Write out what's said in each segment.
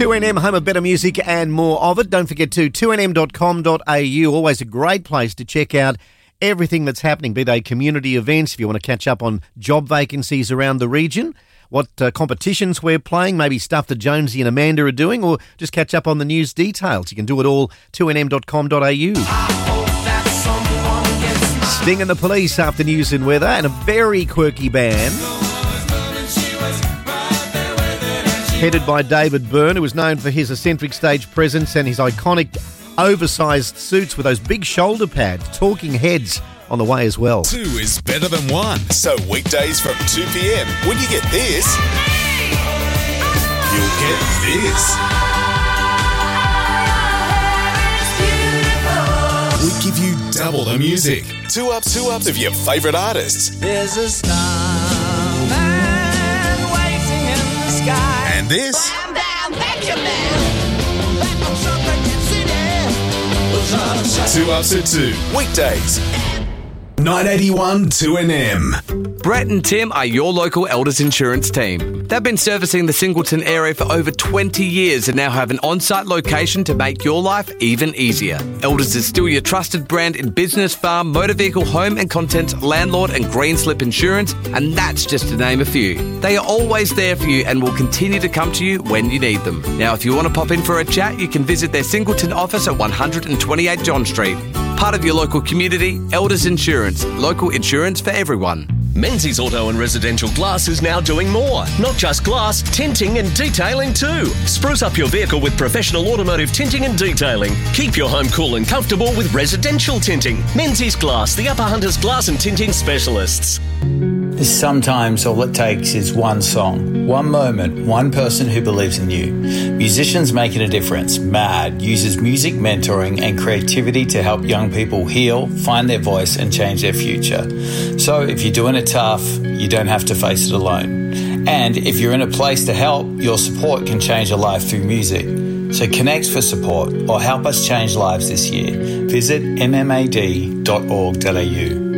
2NM, home of better music and more of it. Don't forget to 2nm.com.au. Always a great place to check out everything that's happening, be they community events, if you want to catch up on job vacancies around the region, what competitions we're playing, maybe stuff that Jonesy and Amanda are doing, or just catch up on the news details. You can do it all, 2nm.com.au. Sting and the Police after news and weather, and a very quirky band headed by David Byrne, who was known for his eccentric stage presence and his iconic oversized suits with those big shoulder pads. Talking Heads on the way as well. 2 is better than 1. So weekdays from 2 p.m, when you get this, you'll get this. We give you double the music. Two ups of your favourite artists. There's a starman waiting in the sky. And this. Bam, bam, Benjamin. Back on Chocolate City. 2 ups at 2. Weekdays. 981 2NM. Brett and Tim are your local Elders insurance team. They've been servicing the Singleton area for over 20 years and now have an on-site location to make your life even easier. Elders is still your trusted brand in business, farm, motor vehicle, home and contents, landlord and green slip insurance, and that's just to name a few. They are always there for you and will continue to come to you when you need them. Now, if you want to pop in for a chat, you can visit their Singleton office at 128 John Street. Part of your local community, Elders Insurance, local insurance for everyone. Menzies Auto and Residential Glass is now doing more. Not just glass, tinting and detailing too. Spruce up your vehicle with professional automotive tinting and detailing. Keep your home cool and comfortable with residential tinting. Menzies Glass, the Upper Hunters Glass and Tinting Specialists. Sometimes all it takes is one song, one moment, one person who believes in you. Musicians Making a Difference, MAD, uses music mentoring and creativity to help young people heal, find their voice and change their future. So if you're doing it tough, you don't have to face it alone. And if you're in a place to help, your support can change a life through music. So connect for support or help us change lives this year. Visit mmad.org.au.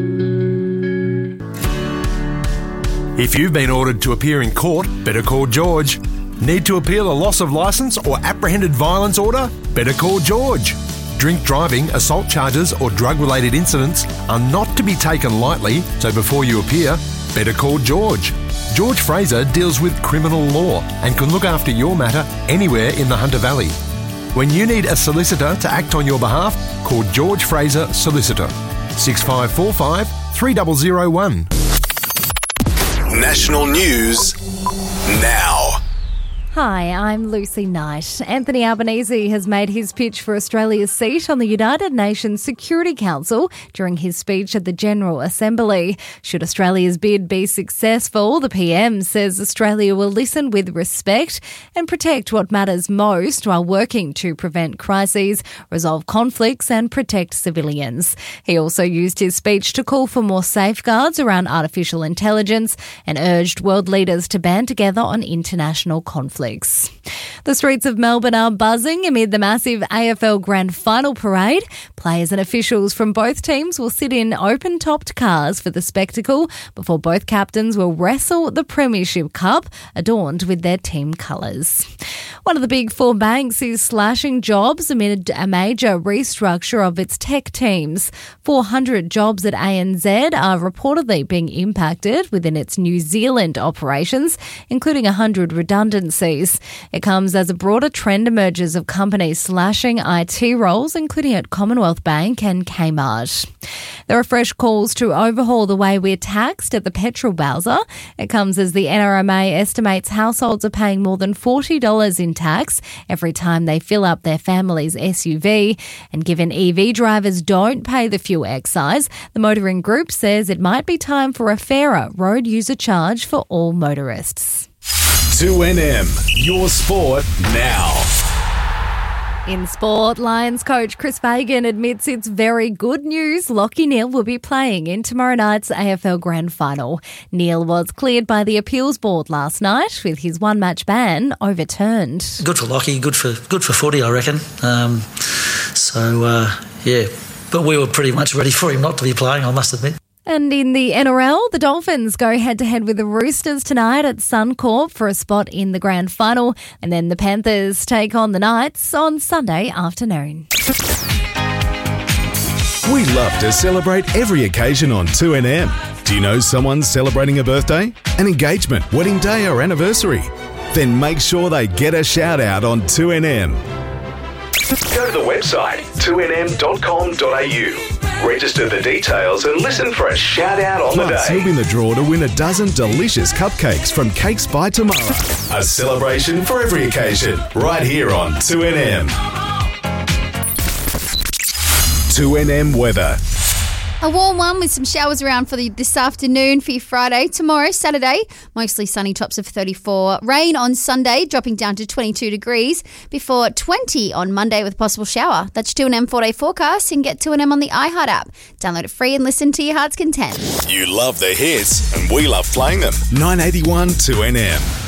If you've been ordered to appear in court, better call George. Need to appeal a loss of licence or apprehended violence order? Better call George. Drink driving, assault charges or drug-related incidents are not to be taken lightly, so before you appear, better call George. George Fraser deals with criminal law and can look after your matter anywhere in the Hunter Valley. When you need a solicitor to act on your behalf, call George Fraser Solicitor. 6545 3001. National news now. Hi, I'm Lucy Knight. Anthony Albanese has made his pitch for Australia's seat on the United Nations Security Council during his speech at the General Assembly. Should Australia's bid be successful, the PM says Australia will listen with respect and protect what matters most while working to prevent crises, resolve conflicts and protect civilians. He also used his speech to call for more safeguards around artificial intelligence and urged world leaders to band together on international conflicts. The streets of Melbourne are buzzing amid the massive AFL Grand Final parade. Players and officials from both teams will sit in open-topped cars for the spectacle before both captains will wrestle the Premiership Cup, adorned with their team colours. One of the big four banks is slashing jobs amid a major restructure of its tech teams. 400 jobs at ANZ are reportedly being impacted within its New Zealand operations, including 100 redundancies. It comes as a broader trend emerges of companies slashing IT roles, including at Commonwealth Bank and Kmart. There are fresh calls to overhaul the way we're taxed at the petrol bowser. It comes as the NRMA estimates households are paying more than $40 in tax every time they fill up their family's SUV. And given EV drivers don't pay the fuel excise, the motoring group says it might be time for a fairer road user charge for all motorists. 2NM, your sport now. In sport, Lions coach Chris Fagan admits it's very good news Lachie Neale will be playing in tomorrow night's AFL Grand Final. Neale was cleared by the appeals board last night with his one-match ban overturned. Good for Lachie, good for footy, I reckon. Yeah, but we were pretty much ready for him not to be playing, I must admit. And in the NRL, the Dolphins go head-to-head with the Roosters tonight at Suncorp for a spot in the grand final. And then the Panthers take on the Knights on Sunday afternoon. We love to celebrate every occasion on 2NM. Do you know someone's celebrating a birthday, an engagement, wedding day or anniversary? Then make sure they get a shout out on 2NM. Go to the website 2nm.com.au. Register the details and listen for a shout out on the day. You'll be in the draw to win a dozen delicious cupcakes from Cakes by Tomorrow. A celebration for every occasion, right here on 2NM. 2NM weather. A warm one with some showers around for this afternoon for your Friday. Tomorrow, Saturday, mostly sunny, tops of 34. Rain on Sunday, dropping down to 22 degrees before 20 on Monday with a possible shower. That's 2NM 4-day forecast. You can get 2NM on the iHeart app. Download it free and listen to your heart's content. You love the hits and we love playing them. 981 2NM.